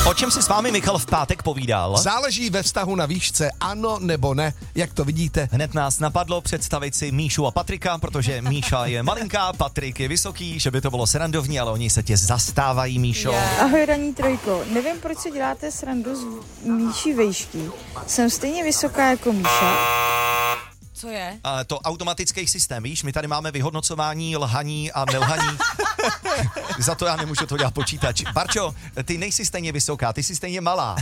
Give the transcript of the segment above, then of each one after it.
O čem si s vámi Michal v pátek povídal? Záleží ve vztahu na výšce, ano nebo ne, jak to vidíte. Hned nás napadlo představit si Míšu a Patrika, protože Míša je malinká, Patrik je vysoký, že by to bylo srandovní, ale oni se tě zastávají, Míšo. Ahoj, Ranní trojko. Nevím, proč si děláte srandu z Míši vejšky. Jsem stejně vysoká jako Míša. Co je? To automatický systém, víš, my tady máme vyhodnocování lhaní a nelhaní. Za to já nemůžu to dělat počítač. Barčo, ty nejsi stejně vysoká, ty jsi stejně malá.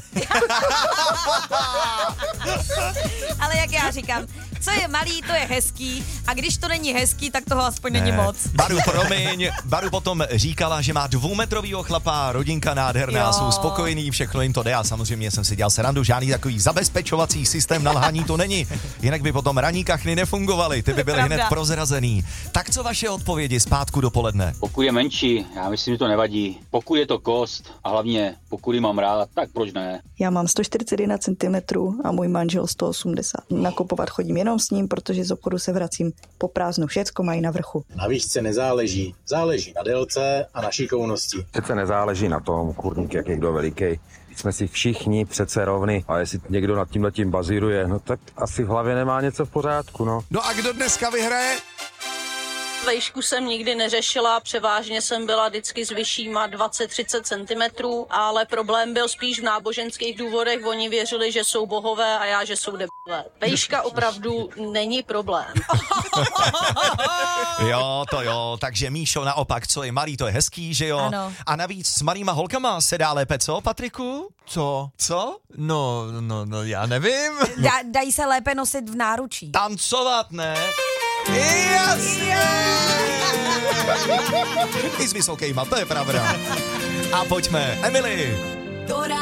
Ale jak já říkám, co je malý, to je hezký a když to není hezký, tak toho aspoň není moc. Baru, promiň, Baru potom říkala, že má 2metrovýho chlapa, rodinka nádherná, jsou spokojení, všechno jim to jde a samozřejmě jsem si dělal srandu, žádný takový zabezpečovací systém na lhaní to není, jinak by potom ranní kachny nefungovaly, ty by byly hned prozrazený. Tak co vaše odpovědi zpátku dopoledne? Pokud je menší, já myslím, že to nevadí. Pokud je to kost a hlavně pokud ji mám rád, tak proč ne? Já mám 141 cm a můj manžel 180. Nakupovat chodím jenom s ním, protože z obchodu se vracím po prázdnu. Všecko mají na vrchu. Na výšce nezáleží. Záleží na délce a na šikovnosti. Přece nezáleží na tom, kurník, jak je kdo veliký. Jsme si všichni přece rovny a jestli někdo nad tímhletím bazíruje, no tak asi v hlavě nemá něco v pořádku, no. No a kdo dneska vyhraje? Vejšku jsem nikdy neřešila, převážně jsem byla vždycky s vyššíma 20-30 cm, ale problém byl spíš v náboženských důvodech. Oni věřili, že jsou bohové a já, že jsou debile. Vejška opravdu není problém. Jo, takže Míšo naopak, co je malý, to je hezký, že jo? Ano. A navíc s malýma holkama se dá lépe, co, Patriku? Co? Co? No, já nevím. Dají se lépe nosit v náručí. Tancovat, ne? Jasně! I s vysokýma, to je pravda. A pojďme, Emily.